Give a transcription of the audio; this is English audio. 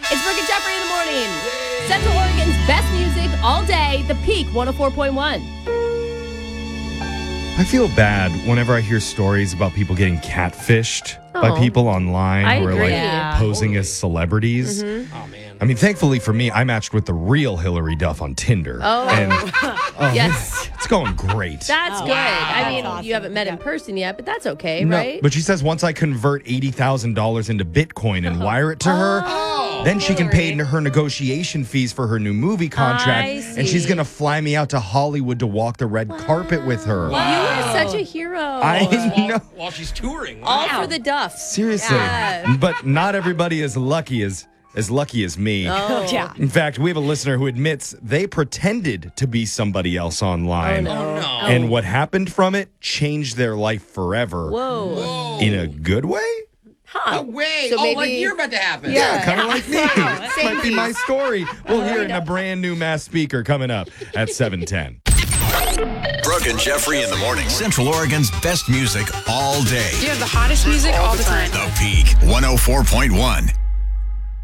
It's Brooke and Jeffrey in the morning. Central Oregon's best music all day. The Peak 104.1. I feel bad whenever I hear stories about people getting catfished by people online who are like posing as celebrities. Oh, man. I mean, thankfully for me, I matched with the real Hillary Duff on Tinder. And Yes. it's going great. That's good. I mean, you haven't met in person yet, but that's okay, No, right? but she says once I convert $80,000 into Bitcoin and wire it to her, then she can pay her negotiation fees for her new movie contract, and she's going to fly me out to Hollywood to walk the red carpet with her. You are such a hero. I know. While she's touring. All Wow. for the Duff. Seriously. Yeah. But not everybody is lucky as me. Oh, yeah. In fact, we have a listener who admits they pretended to be somebody else online. Oh, no. And what happened from it changed their life forever. Whoa. In a good way? No way. So like maybe- you're about to happen. Yeah, kind of like me. This might be my story. We'll hear it in a brand new Mass Speaker coming up at 7:10. Brooke and Jeffrey in the morning. Central Oregon's best music all day. You have the hottest music all the time. The Peak 104.1.